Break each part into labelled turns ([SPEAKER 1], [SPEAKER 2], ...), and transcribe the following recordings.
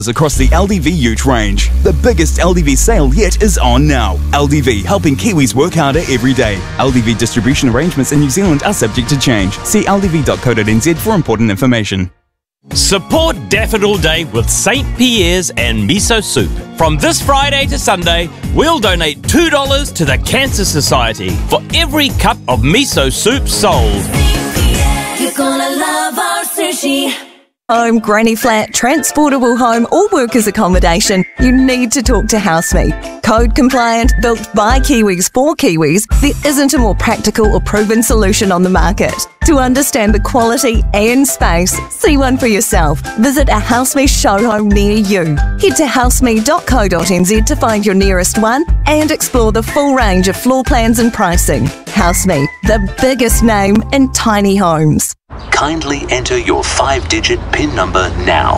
[SPEAKER 1] across the LDV Ute range. The biggest LDV sale yet is on now. LDV, helping Kiwis work harder every day. LDV distribution arrangements in New Zealand are subject to change. See ldv.co.nz for important information.
[SPEAKER 2] Support Daffodil Day with St. Pierre's and Miso Soup. From this Friday to Sunday, we'll donate $2 to the Cancer Society for every cup of miso soup sold.
[SPEAKER 3] You're gonna love our sushi.
[SPEAKER 4] Home, granny flat, transportable home or workers' accommodation, you need to talk to HouseMe. Code compliant, built by Kiwis for Kiwis, there isn't a more practical or proven solution on the market. To understand the quality and space, see one for yourself. Visit a HouseMe show home near you. Head to houseme.co.nz to find your nearest one and explore the full range of floor plans and pricing. HouseMe, the biggest name in tiny homes.
[SPEAKER 5] Kindly enter your 5-digit PIN number now.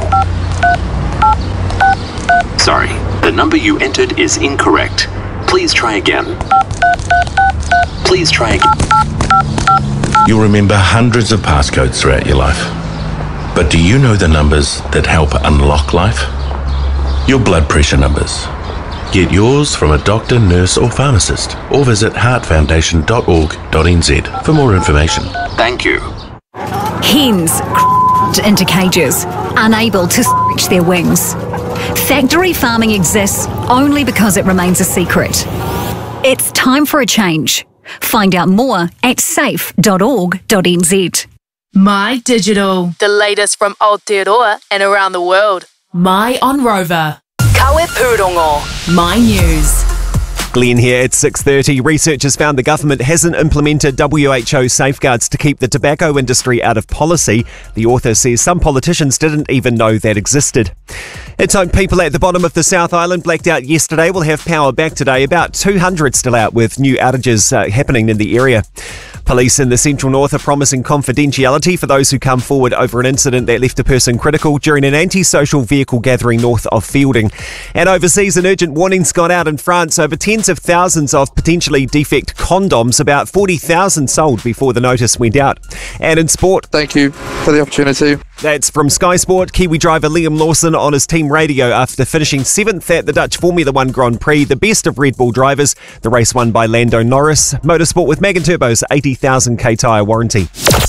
[SPEAKER 5] Sorry, the number you entered is incorrect. Please try again. Please try again.
[SPEAKER 6] You'll remember hundreds of passcodes throughout your life. But do you know the numbers that help unlock life? Your blood pressure numbers. Get yours from a doctor, nurse or pharmacist, or visit heartfoundation.org.nz for more information.
[SPEAKER 5] Thank you.
[SPEAKER 7] Hens into cages, unable to stretch their wings. Factory farming exists only because it remains a secret. It's time for a change. Find out more at safe.org.nz.
[SPEAKER 8] My Digital.
[SPEAKER 9] The latest from Aotearoa and around the world.
[SPEAKER 8] My On Rover.
[SPEAKER 9] Kawe Pūrongo.
[SPEAKER 8] My News.
[SPEAKER 10] Glenn here at 6:30. Researchers found the government hasn't implemented WHO safeguards to keep the tobacco industry out of policy. The author says some politicians didn't even know that existed. It's hoped people at the bottom of the South Island blacked out yesterday will have power back today. About 200 still out with new outages happening in the area. Police in the central north are promising confidentiality for those who come forward over an incident that left a person critical during an antisocial vehicle gathering north of Fielding. And overseas, an urgent warning's gone out in France over tens of thousands of potentially defect condoms, about 40,000 sold before the notice went out. And in sport...
[SPEAKER 11] Thank you for the opportunity.
[SPEAKER 10] That's from Sky Sport. Kiwi driver Liam Lawson on his team radio after finishing 7th at the Dutch Formula One Grand Prix, the best of Red Bull drivers. The race won by Lando Norris. Motorsport with Megan Turbo's 80,000k tyre warranty.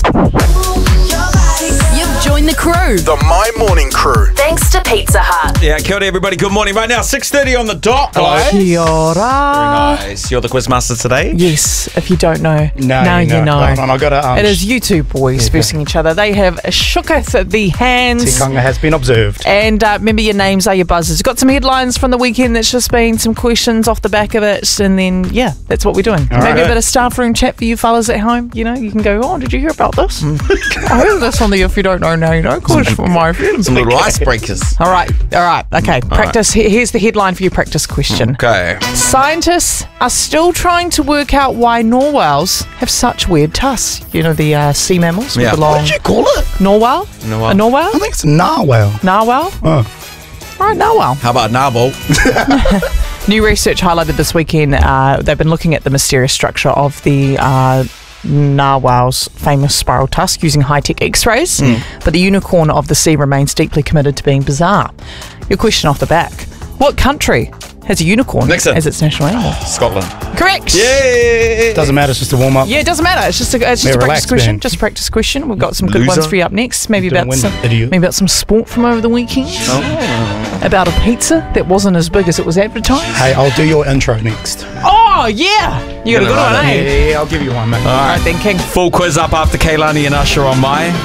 [SPEAKER 8] Join the crew.
[SPEAKER 12] The My Morning Crew.
[SPEAKER 9] Thanks to Pizza Hut.
[SPEAKER 2] Yeah, kia ora everybody. Good morning. Right now, 6:30 on the dot.
[SPEAKER 12] Hello.
[SPEAKER 13] Kia ora.
[SPEAKER 2] Very nice. You're the quizmaster today?
[SPEAKER 13] Yes, if you don't know.
[SPEAKER 12] No,
[SPEAKER 13] you know.
[SPEAKER 12] Hold on, I got to,
[SPEAKER 13] it is you two boys versing each other. They have shook us the hands.
[SPEAKER 12] Tikanga has been observed.
[SPEAKER 13] And remember, your names are your buzzers. Got some headlines from the weekend that's just been some questions off the back of it. And then, yeah, that's what we're doing.
[SPEAKER 12] All
[SPEAKER 13] Maybe
[SPEAKER 12] right.
[SPEAKER 13] a bit of staff room chat for you fellas at home. You know, you can go, oh, did you hear about this? I heard this on the If You Don't Know Now You Know course for my friends.
[SPEAKER 2] Some little icebreakers.
[SPEAKER 13] All right. Okay, practice. Here's the headline for your practice question.
[SPEAKER 2] Okay.
[SPEAKER 13] Scientists are still trying to work out why narwhals have such weird tusks. You know, the sea mammals with the long...
[SPEAKER 12] What did you call it?
[SPEAKER 13] Narwhal?
[SPEAKER 2] Narwhal.
[SPEAKER 13] A narwhal?
[SPEAKER 12] I think it's a narwhal.
[SPEAKER 13] Narwhal?
[SPEAKER 12] Oh.
[SPEAKER 13] All right, narwhal.
[SPEAKER 2] How about narwhal?
[SPEAKER 13] New research highlighted this weekend. They've been looking at the mysterious structure of the narwhal's famous spiral tusk using high-tech x-rays, but the unicorn of the sea remains deeply committed to being bizarre. Your question off the back: what country has a unicorn as its national animal?
[SPEAKER 2] Scotland.
[SPEAKER 13] Correct.
[SPEAKER 2] Yeah.
[SPEAKER 12] Doesn't matter, it's just a warm-up.
[SPEAKER 13] Yeah, it doesn't matter. It's just a practice question. Just a practice question. We've got some good ones for you up next. Maybe about some sport from over the weekend. About a pizza that wasn't as big as it was advertised.
[SPEAKER 12] Hey, I'll do your intro next.
[SPEAKER 13] Oh, yeah. You got a good one, eh?
[SPEAKER 12] Yeah, I'll give you one, mate.
[SPEAKER 13] All right, then, King.
[SPEAKER 2] Full quiz up after Kaylani and Usher on My.